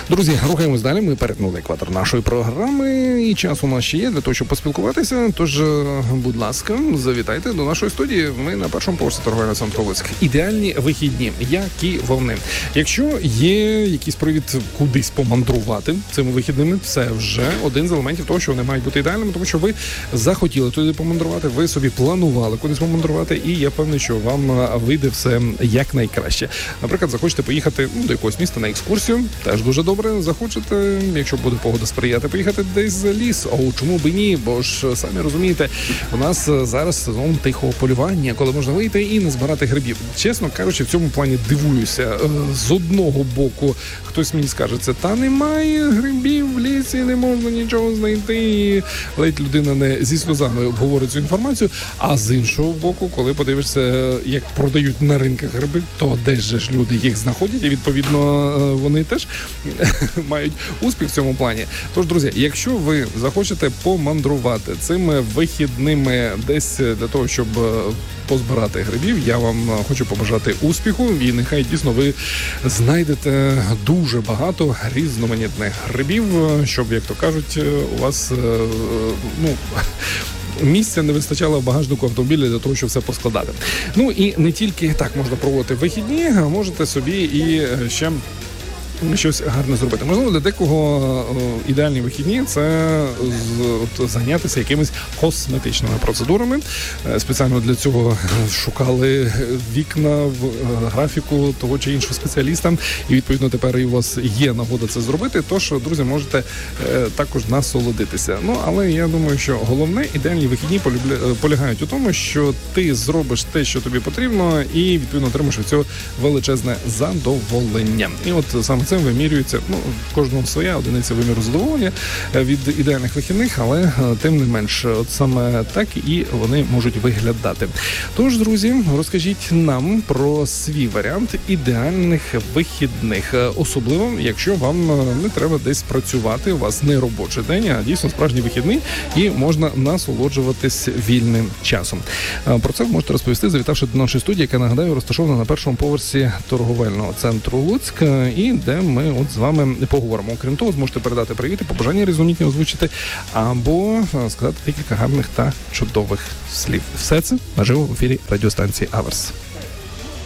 Друзі, рухаємось далі. Ми перетнули екватор нашої програми, і час у нас ще є для того, щоб поспілкуватися. Тож, будь ласка, завітайте до нашої студії. Ми на першому поверсі торговельного центру Луцьк. Ідеальні вихідні, які вони. Якщо є якийсь привід кудись помандрувати цими вихідними, це вже один з елементів того, що вони мають бути ідеальними, тому що ви захотіли туди помандрувати, ви собі планували кудись помандрувати, і я певний, що вам вийде все якнайкраще. Наприклад, захочете поїхати до якогось міста на екскурсію, теж дуже добре. Захочете, якщо буде погода сприяти, поїхати десь за ліс. Чому би ні? Бо ж, самі розумієте, у нас зараз сезон тихого полювання, коли можна вийти і не збирати грибів. Чесно кажучи, в цьому плані дивуюся. З одного боку, хтось мені скаже, та немає грибів в лісі, не можна нічого знайти, і ледь людина не зі сльозами обговорить цю інформацію. А з іншого боку, коли подивишся, як продають на ринках гриби, то де ж люди їх знаходять, і відповідно вони теж мають успіх в цьому плані. Тож, друзі, якщо ви захочете помандрувати цими вихідними десь для того, щоб позбирати грибів, я вам хочу побажати успіху, і нехай дійсно ви знайдете дуже багато різноманітних грибів, щоб, як то кажуть, у вас місця не вистачало в багажнику автомобіля для того, щоб все поскладати. Ну і не тільки так можна проводити вихідні, а можете собі і ще щось гарне зробити. Можливо, для декого ідеальні вихідні – це зайнятися якимись косметичними процедурами. Спеціально для цього шукали вікна в графіку того чи іншого спеціаліста, і відповідно тепер і у вас є нагода це зробити, тож, друзі, можете також насолодитися. Але я думаю, що головне, ідеальні вихідні полягають у тому, що ти зробиш те, що тобі потрібно, і відповідно отримаєш від цього величезне задоволення. І от саме цим вимірюється, кожного своя одиниця виміру задоволення від ідеальних вихідних, але тим не менш, от саме так і вони можуть виглядати. Тож, друзі, розкажіть нам про свій варіант ідеальних вихідних, особливо, якщо вам не треба десь працювати, у вас не робочий день, а дійсно справжній вихідний, і можна насолоджуватись вільним часом. Про це ви можете розповісти, завітавши до нашої студії, яка, нагадаю, розташована на першому поверсі торговельного центру Луцьк, і де ми от з вами поговоримо. Окрім того, зможете передати привіт, побажання різноманітні озвучити, або сказати декілька гарних та чудових слів. Все це наживо в ефірі радіостанції Аверс.